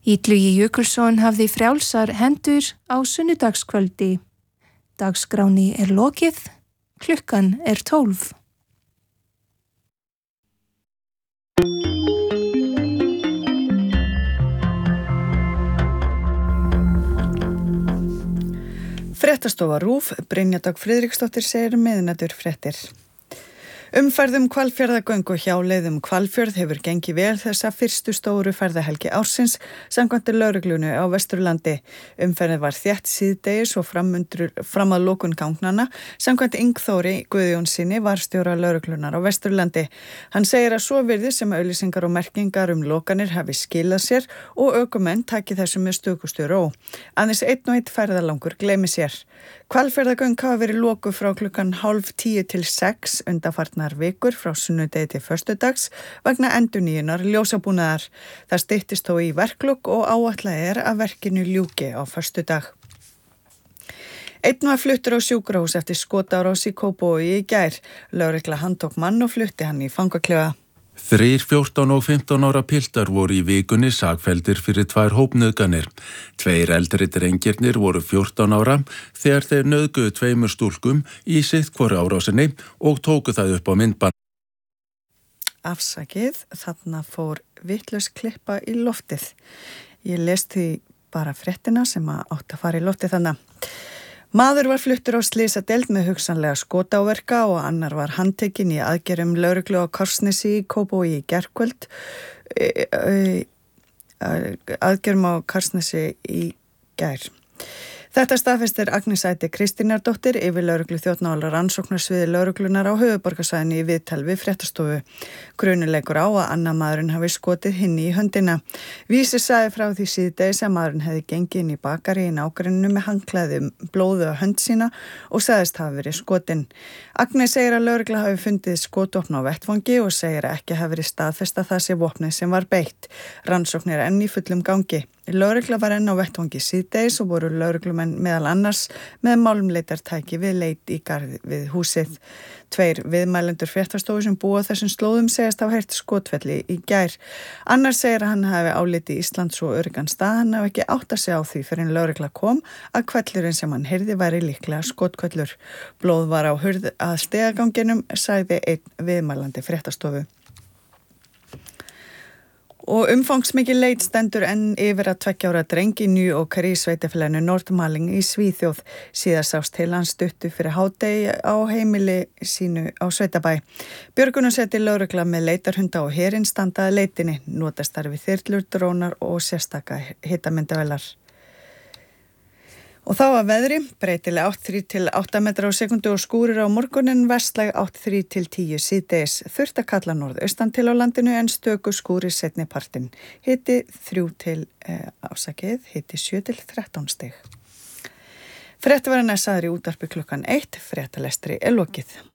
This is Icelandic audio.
Illugi Jökulsson hafði frjálsar hendur á sunnudagskvöldi. Dagskráni lokið, klukkan 12. Fréttastofa RÚV, Brynja Dögg Friðriksdóttir segir miðnætur fréttir. Umferð Hvalfjarðargöng og hjáleið Hvalfjörð hefur gengið vel þessa fyrstu stóru ferðahelgi ársins samkvæmt lögreglunni á Vesturlandi. Umferðin var þétt síðdegis og fram að lokun gangnanna samkvæmt Ingþóri Guðjónssyni varðstjóra lögreglunar á Vesturlandi. Hann segir að svo virðist sem auglýsingar og merkingar lokanir hafi skilað sér og ökumenn taki þessu með stökustu ró. Aðeins einn og einn ferðalangur gleymi sér. Hvalfjarðargöng hafa verið lokuð frá klukkan 9:30 til 6 undanfarnar vikur frá sunnudegi til föstudags vegna endurnýjunar ljósabúnaðar. Það styttist þó í verklok og áætlað að verkinu ljúki á föstudag. Einn var fluttur á sjúkrahús eftir skotárás í Kópavogi í gær. Lögregla handtók mann og flutti hann í fangaklefa. 3, 14 og 15 ára piltar voru í vikunni sakfelldir fyrir 2 hópnauðganir. 2 eldri drengirnir voru 14 ára þegar þeir nauðguðu 2 stúlkum í sitt hvoru árásinni og tóku það upp á myndband. Afsakið, þarna fór vitlaus klippa í loftið. Ég lest því bara fréttina sem átti að fara í loftið þannig. Maður var fluttur á slysadeild með hugsanlega skotáverka og annar var handtekinn í aðgerðum lögreglu á Kársnesi í Kópavogi í gærkvöld. Aðgerðum á Kársnesi í gær. Þetta staðfestir Agnes Æti Kristínardóttir yfirlögreglu þjófnaðar rannsóknarsviði lögreglunar á höfuðborgarsvæðinu í viðtali við fréttastofu. Grunur leikur á að annar maðurinn hafi skotið hinni í höndina. Vísir sagði frá því síðdegis að maðurinn hefði gengið inn í bakari í nágrenninu með handklæði blóðu á hönd sína og sagðist hafi verið skotinn. Agnes segir að lögregla hafi fundið skotvopn á vettvangi og segir að ekki hafi verið staðfest að það sé vopnið sem var beitt. Rannsókn enn í fullum gangi. Lögregla var enn á vettvangi síðdegis og voru lögreglumenn meðal annars með málmleitartæki við leit í garði við húsið. 2 viðmælendur fréttastofu sem búa á þessum slóðum segist hafa heyrt skotfelli í gær. Annar segir að hann hafi áliti Ísland svo öruggan stað, hann hafi ekki átt að segja á því fyrir en lögregla kom að hvellurinn sem hann heyrði væri líklega skotkvellur. Blóð var á hurð að stegaganginum, sagði einn viðmælandi fréttastofu. Og umfangsmikil leit stendur enn yfir að 2 ára dreng í New York í sveitafélaginu Nordmaling í Svíþjóð. Síðast sást til hans stuttu fyrir hádegi á heimili sínu á sveitabæ. Björgunarsveitir lögregla með leitarhunda og herinn standaði leitinni, notast þar við þyrlur, drónar og sérstaka hitamyndavélar. Og þá að veðri, breytileg 8-3 til 8 metrar á sekundu og skúrir á morgunin, vestlæg 8-3 til 10 síðdegis. Þurrt að kalla norðaustan til á landinu en stöku skúrir seinni partinn. Hiti 7 til 13 stig. Fréttavarinn sagður í útvarpi klukkan 1, fréttalestri lokið.